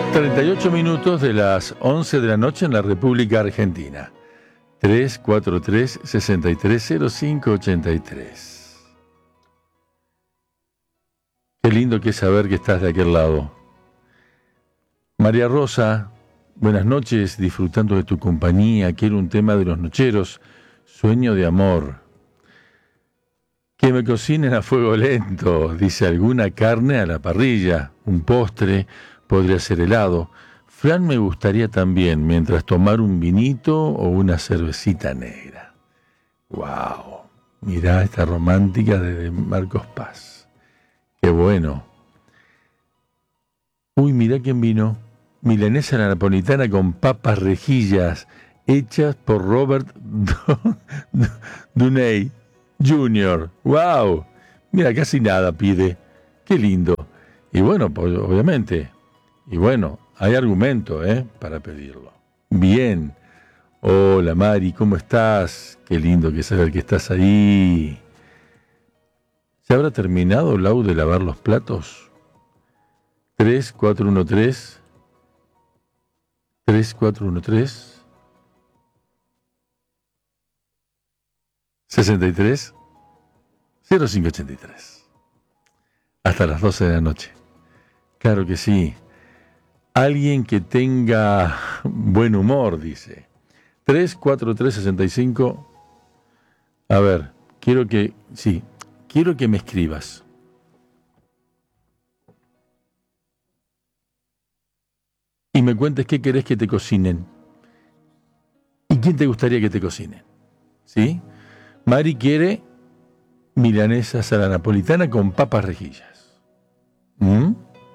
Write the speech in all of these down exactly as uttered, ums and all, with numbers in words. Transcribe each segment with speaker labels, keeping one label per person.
Speaker 1: treinta y ocho minutos de las once de la noche en la República Argentina. tres cuatro tres, seis tres cero cinco ocho tres. Qué lindo que es saber que estás de aquel lado. María Rosa, buenas noches, disfrutando de tu compañía. Quiero un tema de los nocheros, Sueño de amor. Que me cocinen a fuego lento, dice, alguna carne a la parrilla, un postre, podría ser helado. Flan me gustaría también, mientras tomar un vinito o una cervecita negra. ¡Wow! Mirá esta romántica de Marcos Paz. ¡Qué bueno! Uy, mirá quién vino. Milanesa a la napolitana con papas rejillas, hechas por Robert Downey junior ¡Wow! Mira, casi nada pide. ¡Qué lindo! Y bueno, pues, obviamente. Y bueno, hay argumento, ¿eh? Para pedirlo. Bien. Hola, Mari, ¿cómo estás? Qué lindo que saber que estás ahí. ¿Se habrá terminado, Lau, de lavar los platos? tres cuatro uno tres tres cuatro uno tres sesenta y tres cero cinco ochenta y tres. Hasta las doce de la noche. Claro que sí. Alguien que tenga buen humor, dice. tres cuatro tres sesenta y cinco. A ver, quiero que, sí, quiero que me escribas. Y me cuentes qué querés que te cocinen. ¿Y quién te gustaría que te cocinen? ¿Sí? Mari quiere milanesas a la napolitana con papas rejillas. ¿Mm?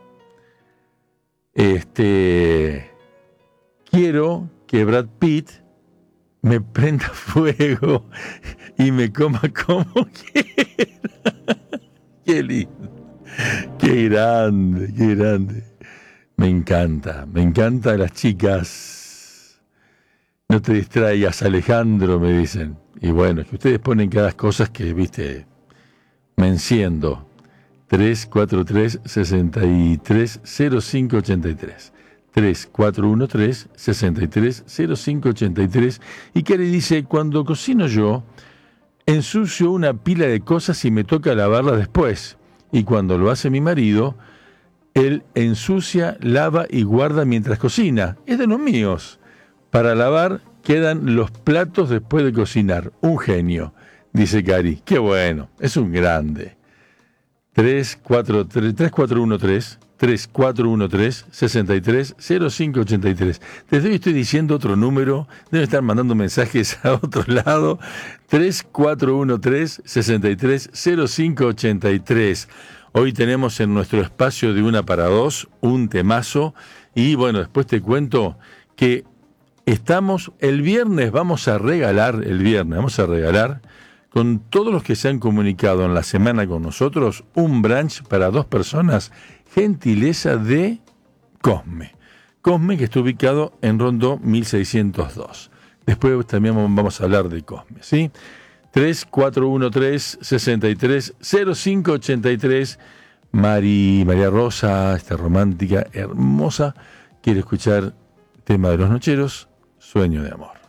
Speaker 1: Este, quiero que Brad Pitt me prenda fuego y me coma como quiera. Qué lindo. Qué grande, qué grande. Me encanta, me encanta las chicas. No te distraigas, Alejandro, me dicen. Y bueno, es que ustedes ponen cada cosas que, viste, me enciendo. tres cuatro tres, seis tres, cero cinco ocho tres. tres cuatro uno tres, seis tres, cero cinco ocho tres. Y Karen dice, cuando cocino yo, ensucio una pila de cosas y me toca lavarlas después. Y cuando lo hace mi marido, él ensucia, lava y guarda mientras cocina. Es de los míos. Para lavar quedan los platos después de cocinar. Un genio, dice Cari. Qué bueno, es un grande. tres cuatro uno tres, tres cuatro uno tres, seis tres, cero cinco ocho tres. Desde hoy estoy diciendo otro número, deben estar mandando mensajes a otro lado. tres cuatro uno tres, seis tres, cero cinco ocho tres. Hoy tenemos en nuestro espacio de una para dos un temazo y bueno, después te cuento que estamos, el viernes vamos a regalar, el viernes vamos a regalar con todos los que se han comunicado en la semana con nosotros, un brunch para dos personas, gentileza de Cosme. Cosme, que está ubicado en Rondó mil seiscientos dos. Después también vamos a hablar de Cosme, ¿sí? tres cuatro uno tres, seis tres, cero cinco ocho tres. Mari, María Rosa, esta romántica, hermosa, quiere escuchar tema de los nocheros, Sueño de amor.